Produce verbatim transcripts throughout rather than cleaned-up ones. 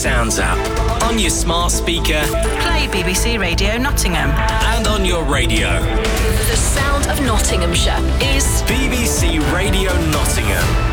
Sounds app. On your smart speaker. Play B B C Radio Nottingham. And on your radio. The sound of Nottinghamshire is B B C Radio Nottingham.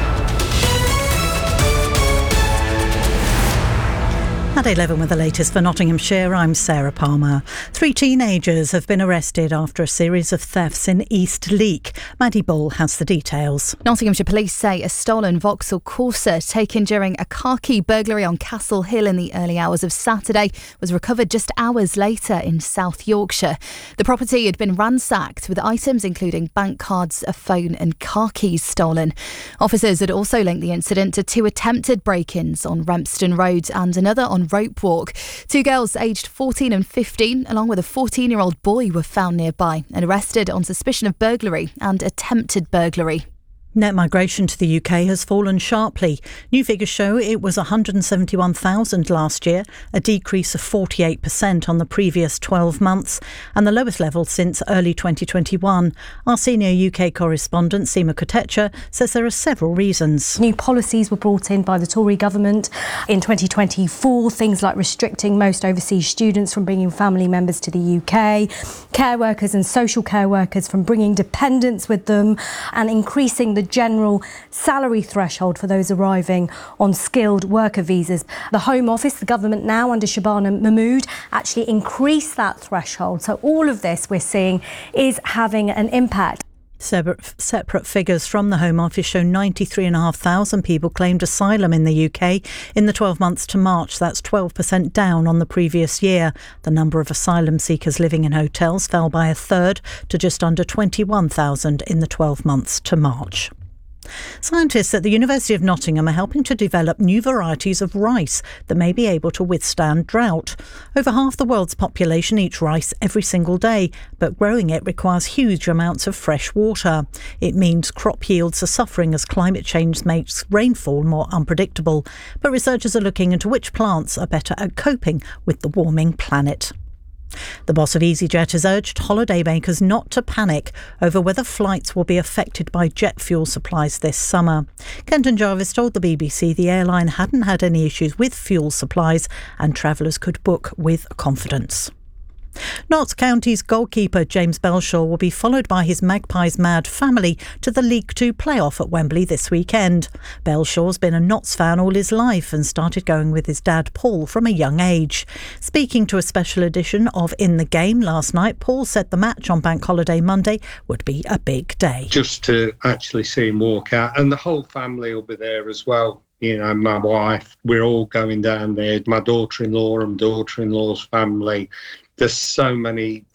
At eleven with the latest for Nottinghamshire, I'm Sarah Palmer. Three teenagers have been arrested after a series of thefts in East Leek. Maddie Bull has the details. Nottinghamshire police say a stolen Vauxhall Corsa taken during a car key burglary on Castle Hill in the early hours of Saturday was recovered just hours later in South Yorkshire. The property had been ransacked with items including bank cards, a phone and car keys stolen. Officers had also linked the incident to two attempted break-ins on Rempston Road and another on Rope Walk. Two girls aged fourteen and fifteen, along with a fourteen-year-old boy, were found nearby and arrested on suspicion of burglary and attempted burglary. Net migration to the U K has fallen sharply. New figures show it was one hundred seventy-one thousand last year, a decrease of forty-eight percent on the previous twelve months, and the lowest level since early twenty twenty-one. Our senior U K correspondent, Seema Kotecha, says there are several reasons. New policies were brought in by the Tory government in twenty twenty-four, things like restricting most overseas students from bringing family members to the U K, care workers and social care workers from bringing dependents with them, and increasing the general salary threshold for those arriving on skilled worker visas. The Home Office, the government now under Shabana Mahmood, actually increased that threshold. So all of this we're seeing is having an impact. Separate, separate figures from the Home Office show ninety-three thousand five hundred people claimed asylum in the U K in the twelve months to March. That's twelve percent down on the previous year. The number of asylum seekers living in hotels fell by a third to just under twenty-one thousand in the twelve months to March. Scientists at the University of Nottingham are helping to develop new varieties of rice that may be able to withstand drought. Over half the world's population eats rice every single day, but growing it requires huge amounts of fresh water. It means crop yields are suffering as climate change makes rainfall more unpredictable. But researchers are looking into which plants are better at coping with the warming planet. The boss of EasyJet has urged holidaymakers not to panic over whether flights will be affected by jet fuel supplies this summer. Kenton Jarvis told the B B C the airline hadn't had any issues with fuel supplies and travellers could book with confidence. Notts County's goalkeeper James Belshaw will be followed by his Magpies mad family to the League Two playoff at Wembley this weekend. Belshaw's been a Notts fan all his life and started going with his dad Paul from a young age. Speaking to a special edition of In the Game last night, Paul said the match on Bank Holiday Monday would be a big day. Just to actually see him walk out, and the whole family will be there as well. You know, my wife, we're all going down there, my daughter-in-law and daughter-in-law's family. There's so many